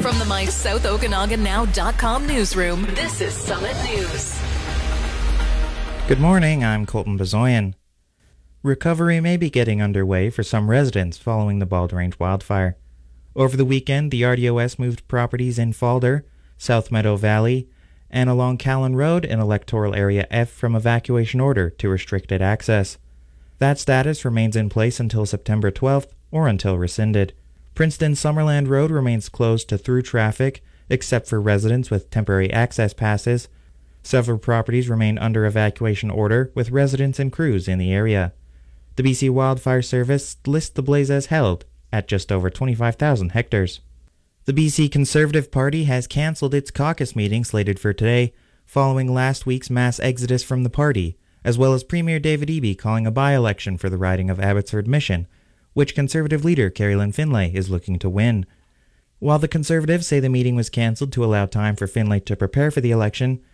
From the MySouthOkanaganNow.com newsroom, this is Summit News. Good morning, I'm Colton Bezoyan. Recovery may be getting underway for some residents following the Bald Range wildfire. Over the weekend, the RDOS moved properties in Falder, South Meadow Valley, and along Callan Road in Electoral Area F from evacuation order to restricted access. That status remains in place until September 12th or until rescinded. Princeton-Summerland Road remains closed to through traffic, except for residents with temporary access passes. Several properties remain under evacuation order, with residents and crews in the area. The BC Wildfire Service lists the blaze as held at just over 25,000 hectares. The BC Conservative Party has cancelled its caucus meeting slated for today, following last week's mass exodus from the party, as well as Premier David Eby calling a by-election for the riding of Abbotsford Mission, which Conservative leader Carrie-Lynne Finlay is looking to win. While the Conservatives say the meeting was cancelled to allow time for Finlay to prepare for the election,